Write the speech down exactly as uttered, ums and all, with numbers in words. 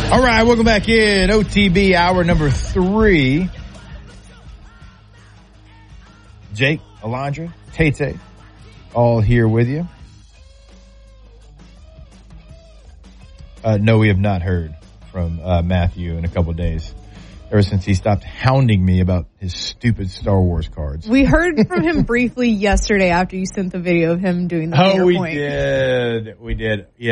All right, welcome back in. O T B hour number three. Jake, Alondra, Tate, all here with you. Uh, no, we have not heard from uh, Matthew in a couple of days. Ever since he stopped hounding me about his stupid Star Wars cards. We heard from him briefly yesterday after you sent the video of him doing the Oh, we point. did. We did. Yeah.